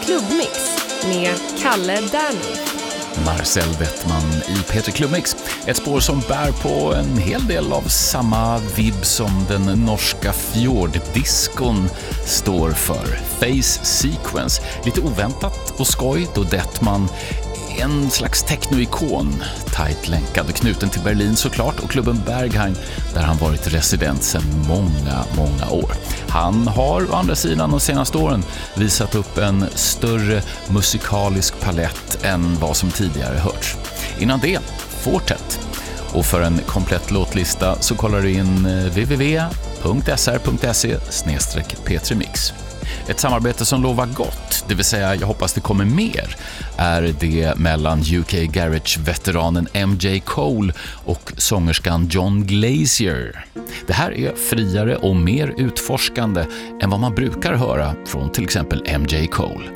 Klubbmix med Kalle Derney. Marcel Wettman i P3 Klubbmix. Ett spår som bär på en hel del av samma vibb som den norska fjorddiskon står för. Face Sequence. Lite oväntat och skoj då Wettman en slags technoikon, tajt länkad och knuten till Berlin såklart och klubben Berghain där han varit resident sedan många år. Han har å andra sidan de senaste åren visat upp en större musikalisk palett än vad som tidigare hörts. Innan det, Fortet. Och för en komplett låtlista så kollar du in www.sr.se/P3Mix. Ett samarbete som lovar gott, det vill säga jag hoppas det kommer mer, är det mellan UK Garage-veteranen MJ Cole och sångerskan John Glacier. Det här är friare och mer utforskande än vad man brukar höra från till exempel MJ Cole.